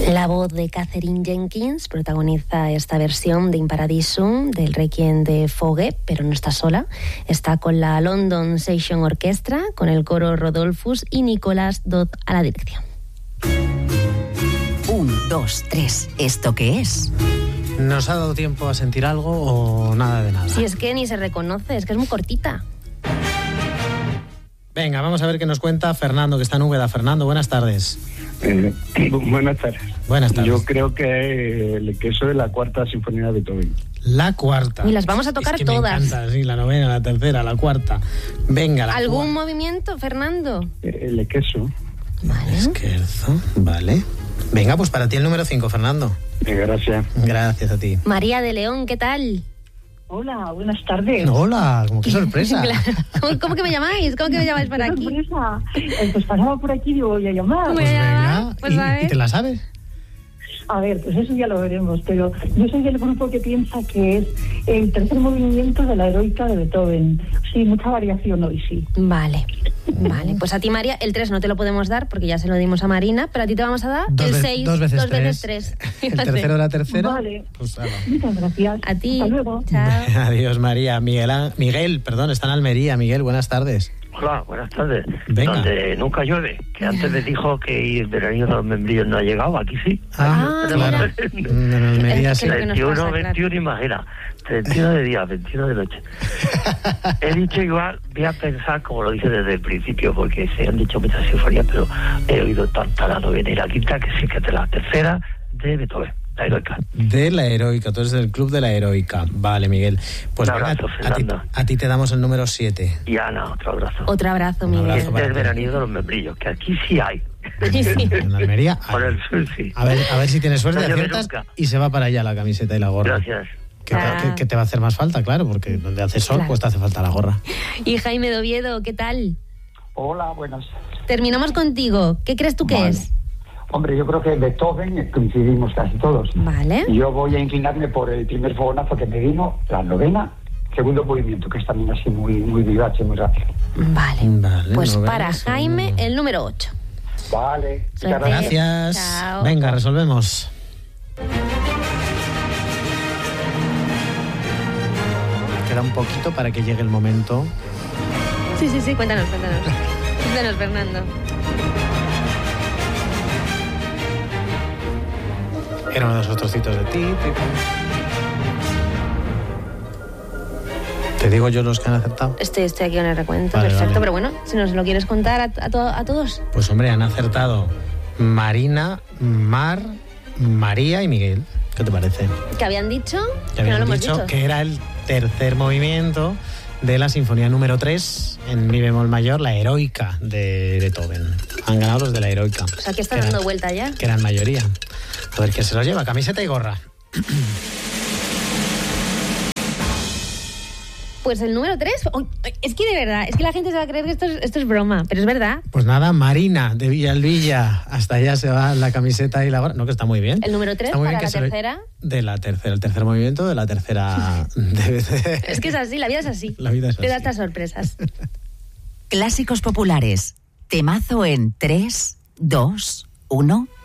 La voz de Katherine Jenkins protagoniza esta versión de In Paradisum del Requiem de Fogge, pero no está sola. Está con la London Session Orchestra, con el coro Rodolphus y Nicolas Dodd a la dirección. 1, 2, 3. ¿Esto qué es? ¿Nos ha dado tiempo a sentir algo o nada de nada? Si es que ni se reconoce, es que es muy cortita. Venga, vamos a ver qué nos cuenta Fernando, que está en Úbeda. Fernando, buenas tardes. Buenas tardes. Buenas tardes. Yo creo que el queso de la cuarta sinfonía de Beethoven. La cuarta. Y las vamos a tocar es que todas. Me encanta, sí, la novena, la tercera, la cuarta. Venga, la ¿Algún movimiento, Fernando? El queso. Vale. Esquerzo, vale. Venga, pues para ti el número 5, Fernando. Gracias. Gracias a ti. María de León, ¿qué tal? Hola, buenas tardes. Hola, como qué sorpresa. ¿Cómo que me llamáis? ¿Cómo que me llamáis para aquí? Sorpresa. Pues pasaba por aquí y digo, voy a llamar. Pues Venga, pues a ver. ¿y te la sabes? A ver, pues eso ya lo veremos, pero yo soy del grupo que piensa que es el tercer movimiento de la Heroica de Beethoven. Sí, mucha variación hoy, sí. Vale, pues a ti, María, el 3 no te lo podemos dar porque ya se lo dimos a Marina, pero a ti te vamos a dar el 6, dos veces 3. El tercero de la tercera. Vale. Pues, Muchas gracias. A ti. Hasta luego. Chao. Adiós, María. Miguel, está en Almería. Miguel, buenas tardes. Hola, buenas tardes. Venga. Donde nunca llueve, que antes me dijo que el veranillo de los membrillos no ha llegado, aquí sí. Claro. En Almería sí. 21, imagina. 31 de día, 21 de noche. He dicho igual, voy a pensar como lo dije desde el principio, porque se han dicho muchas sinfonías, pero he oído tanta la novena y la quinta que sí que es la tercera de Beethoven. La Heroica. De la Heroica, tú eres del club de la Heroica. Vale, Miguel. Pues un abrazo, a ti te damos el número 7. Y Ana, otro abrazo. Otro abrazo, Miguel. Este es el veranillo de los membrillos, que aquí sí hay. Sí. En Almería hay. Por el sur, sí. A ver si tienes suerte, No aciertas y se va para allá la camiseta y la gorra. Gracias. Que te va a hacer más falta, claro, porque donde hace sol, pues te hace falta la gorra. Y Jaime de Oviedo, ¿qué tal? Hola, buenas. Terminamos contigo. ¿Qué crees tú que es? Hombre, yo creo que Beethoven coincidimos casi todos. Vale. Yo voy a inclinarme por el primer fogonazo que me vino, la novena, segundo movimiento, que es también así muy vivace, muy rápido. Vale, pues novena, para Jaime, segundo. el número 8. Vale. Gracias. Chao. Venga, resolvemos. Queda un poquito para que llegue el momento. Sí, cuéntanos. Cuéntanos, Fernando. Era uno de esos trocitos de ti. ¿Te digo yo los que han acertado? Estoy aquí en el recuento, Vale, perfecto. vale. Pero bueno, si nos lo quieres contar a todos. Pues hombre, han acertado Marina, Mar, María y Miguel. ¿Qué te parece? ¿Qué habían dicho? Que habían no lo dicho hemos dicho. que era el tercer movimiento de la sinfonía número 3 en mi bemol mayor, la Heroica de Beethoven. Han ganado los de la Heroica. O sea, que está dando vuelta ya. Que eran mayoría. A ver quién se los lleva, camiseta y gorra. Pues el número 3, es que de verdad, es que la gente se va a creer que esto es broma, pero es verdad. Pues nada, Marina de Villalvilla, hasta allá se va la camiseta y la gorra. No, que está muy bien. El número 3 para la tercera. El tercer movimiento de la tercera. Es que es así, la vida es así. La vida es Te da así. estas sorpresas. Clásicos populares. Temazo en 3, 2, 1.